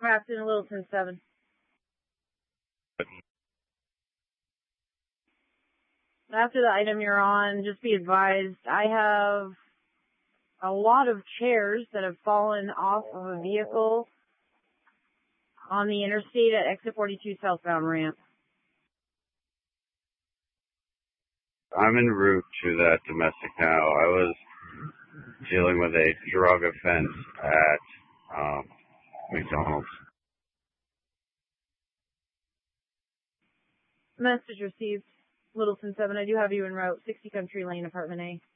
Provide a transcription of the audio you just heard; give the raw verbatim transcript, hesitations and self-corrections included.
Captain Littleton seven. After the item you're on, just be advised, I have a lot of chairs that have fallen off of a vehicle on the interstate at exit forty-two southbound ramp. I'm en route to that domestic now. I was dealing with a drug offense at um, McDonald's. Message received. Littleton seven, I do have you en route, sixty Country Lane, Apartment A.